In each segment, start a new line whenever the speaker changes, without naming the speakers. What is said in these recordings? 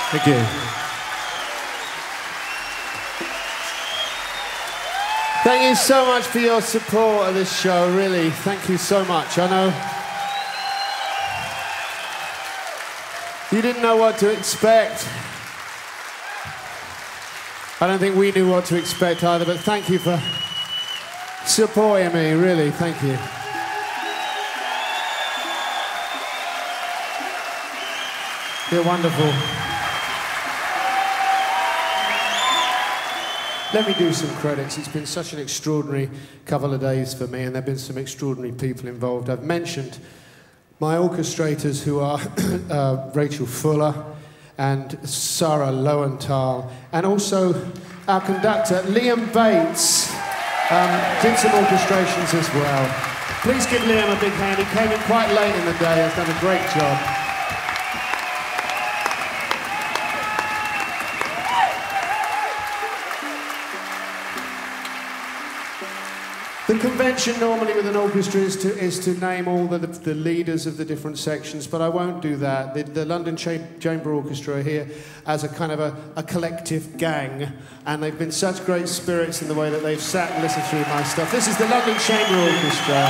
Thank you. Thank you so much for your support of this show, really. Thank you so much. I know you didn't know what to expect. I don't think we knew what to expect either, but thank you for supporting me, really. Thank you. You're wonderful. Let me do some credits. It's been such an extraordinary couple of days for me, and there have been some extraordinary people involved. I've mentioned my orchestrators, who are Rachel Fuller and Sarah Lowenthal, and also our conductor, Liam Bates, did some orchestrations as well. Please give Liam a big hand. He came in quite late in the day, has done a great job. The convention normally with an orchestra is to name all the leaders of the different sections, but I won't do that. The London Chamber Orchestra are here as a kind of a collective gang, and they've been such great spirits in the way that they've sat and listened through my stuff. This is the London Chamber Orchestra.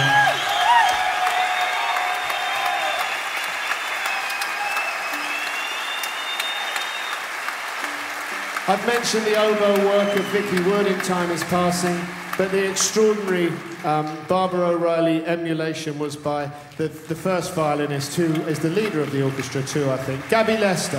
I've mentioned the oboe work of Vicky Wood in Time Is Passing, but the extraordinary Barbara O'Reilly emulation was by the first violinist, who is the leader of the orchestra too, I think, Gabby Lester.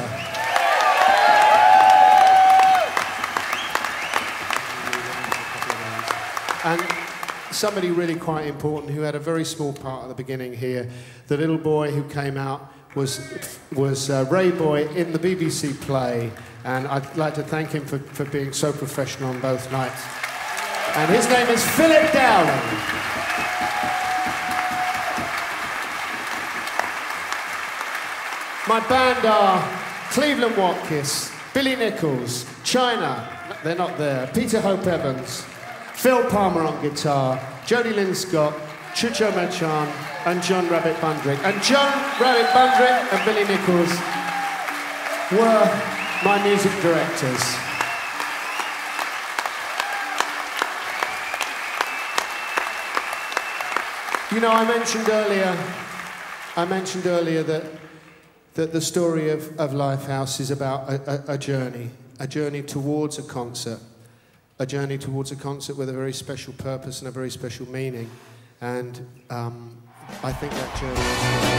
And somebody really quite important who had a very small part at the beginning here, the little boy who came out was Ray Boy in the BBC play, and I'd like to thank him for being so professional on both nights. And his name is Philip Dowling. My band are Cleveland Watkins, Billy Nichols, China, they're not there, Peter Hope Evans, Phil Palmer on guitar, Jody Lynn Scott, Chucho Machan, and John Rabbit Bundrick. And John Rabbit Bundrick and Billy Nichols were my music directors. You know, I mentioned earlier that the story of Lifehouse is about a journey towards a concert with a very special purpose and a very special meaning. And I think that journey is